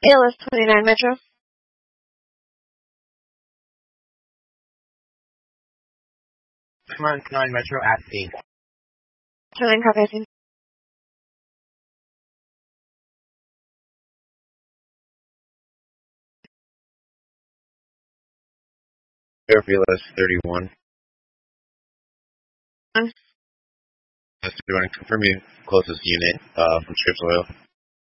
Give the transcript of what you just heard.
ALS 29 Metro. 29 Metro at scene. 29 copy scene. Airfield S31. Um, S31, confirm your closest unit from Scripps Oil.